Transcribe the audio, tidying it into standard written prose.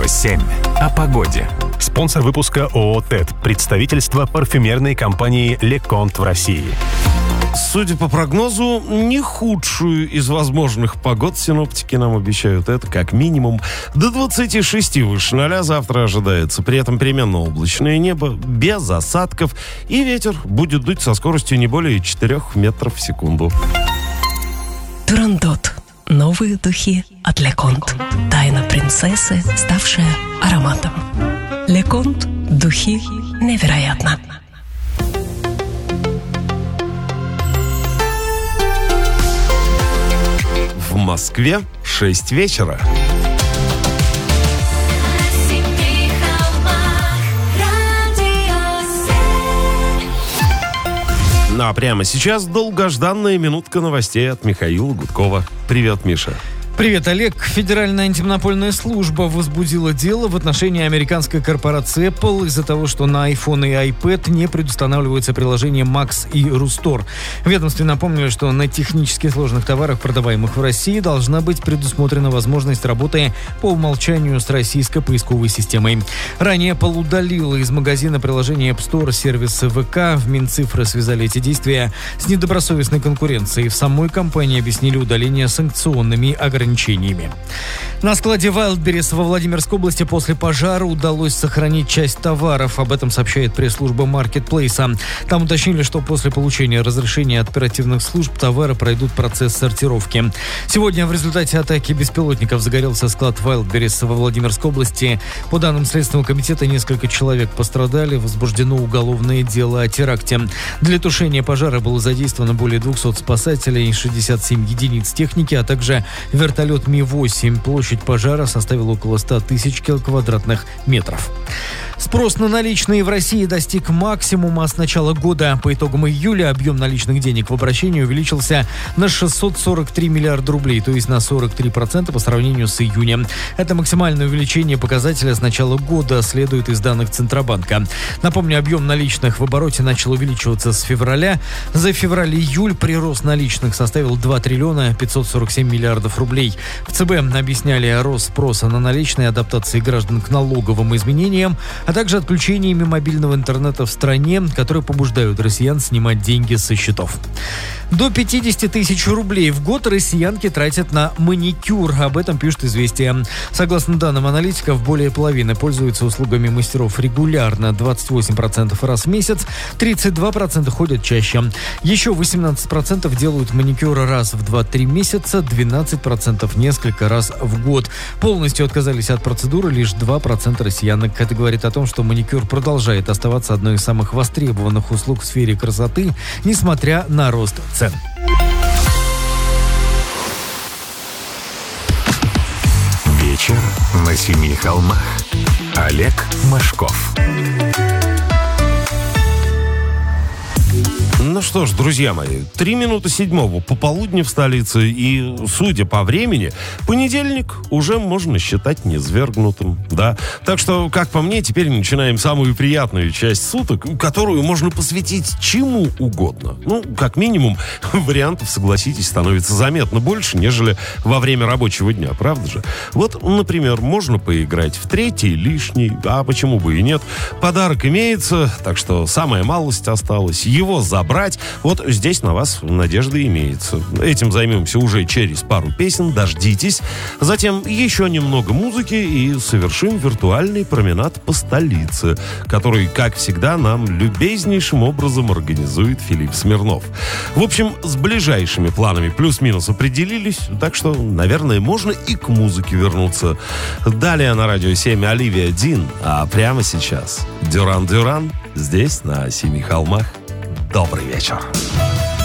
7 о погоде. Спонсор выпуска ООО «ТЭД», представительство парфюмерной компании «Леконт» в России. Судя по прогнозу, не худшую из возможных погод синоптики нам обещают. Это как минимум до 26 выше 0 завтра ожидается. При этом переменно облачное небо, без осадков. И ветер будет дуть со скоростью не более 4 метров в секунду. Турандот. Новые духи от Леконт. Тайна принцессы, ставшая ароматом. Леконт. Духи невероятно. В Москве 6 вечера. Ну а прямо сейчас долгожданная минутка новостей от Михаила Гудкова. Привет, Миша. Привет, Олег. Федеральная антимонопольная служба возбудила дело в отношении американской корпорации Apple из-за того, что на iPhone и iPad не предустанавливается приложение Max и Rustore. Ведомстве напомнили, что на технически сложных товарах, продаваемых в России, должна быть предусмотрена возможность работы по умолчанию с российской поисковой системой. Ранее Apple удалила из магазина приложения App Store сервисы ВК. В Минцифры связали эти действия с недобросовестной конкуренцией. В самой компании объяснили удаление санкционными ограничениями. На складе Wildberries во Владимирской области после пожара удалось сохранить часть товаров. Об этом сообщает пресс-служба маркетплейса. Там уточнили, что после получения разрешения от оперативных служб товары пройдут процесс сортировки. Сегодня в результате атаки беспилотников загорелся склад Wildberries во Владимирской области. По данным Следственного комитета, несколько человек пострадали. Возбуждено уголовное дело о теракте. Для тушения пожара было задействовано более 200 спасателей, 67 единиц техники, а также вертолет Ми-8. Площадь пожара составила около 100 тысяч квадратных метров. Спрос на наличные в России достиг максимума с начала года. По итогам июля объем наличных денег в обращении увеличился на 643 миллиарда рублей, то есть на 43% по сравнению с июнем. Это максимальное увеличение показателя с начала года, следует из данных Центробанка. Напомню, объем наличных в обороте начал увеличиваться с февраля. За февраль-июль прирост наличных составил 2 триллиона 547 миллиардов рублей. В ЦБ объясняли рост спроса на наличные, адаптации граждан к налоговым изменениям, а также отключениями мобильного интернета в стране, которые побуждают россиян снимать деньги со счетов. До 50 тысяч рублей в год россиянки тратят на маникюр. Об этом пишет «Известия». Согласно данным аналитиков, более половины пользуются услугами мастеров регулярно. 28% раз в месяц, 32% ходят чаще. Еще 18% делают маникюр раз в 2-3 месяца, 12% несколько раз в год. Полностью отказались от процедуры лишь 2% россиянок. Это говорит о том, что маникюр продолжает оставаться одной из самых востребованных услуг в сфере красоты, несмотря на рост цен. Вечер на 7 холмах. Олег Машков. Ну что ж, друзья мои, 3 минуты 7 пополудни в столице, и, судя по времени, понедельник уже можно считать низвергнутым, да. Так что, как по мне, теперь начинаем самую приятную часть суток, которую можно посвятить чему угодно. Ну, как минимум, вариантов, согласитесь, становится заметно больше, нежели во время рабочего дня, правда же? Вот, например, можно поиграть в третий лишний, а почему бы и нет. Подарок имеется, так что самая малость осталась, его забрать. Вот здесь на вас надежда имеется. Этим займемся уже через пару песен, дождитесь. Затем еще немного музыки и совершим виртуальный променад по столице, который, как всегда, нам любезнейшим образом организует Филипп Смирнов. В общем, с ближайшими планами плюс-минус определились, так что, наверное, можно и к музыке вернуться. Далее на радио 7 Оливия Дин, а прямо сейчас Дюран Дюран здесь, на 7 холмах. Добрый вечер.